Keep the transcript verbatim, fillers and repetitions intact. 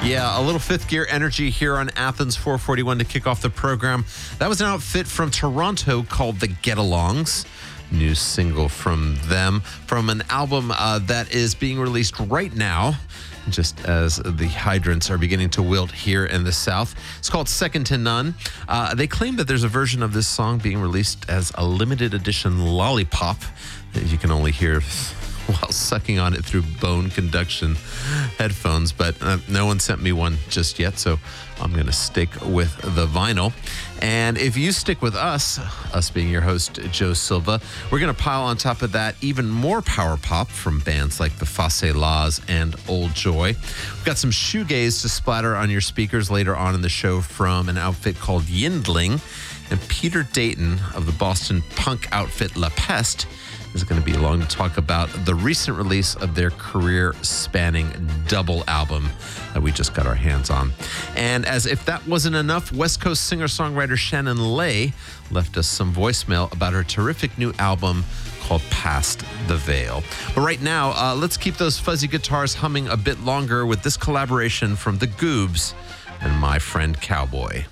Yeah, a little fifth gear energy here on Athens four forty-one to kick off the program. That was an outfit from Toronto called the Get-Alongs. New single from them, from an album uh, that is being released right now, just as the hydrants are beginning to wilt here in the South. It's called Second to None. Uh, they claim that there's a version of this song being released as a limited edition lollipop that you can only hear while sucking on it through bone conduction headphones, but uh, no one sent me one just yet, so I'm going to stick with the vinyl. And if you stick with us, us being your host, Joe Silva, we're going to pile on top of that even more power pop from bands like the Face Las and Old Joy. We've got some shoegaze to splatter on your speakers later on in the show from an outfit called Yindling. And Peter Dayton of the Boston punk outfit La Peste is going to be along to talk about the recent release of their career-spanning double album that we just got our hands on. And as if that wasn't enough, West Coast singer-songwriter Shannon Lay left us some voicemail about her terrific new album called Past the Veil. But right now, uh, let's keep those fuzzy guitars humming a bit longer with this collaboration from The Goobs and My Friend Cowboy.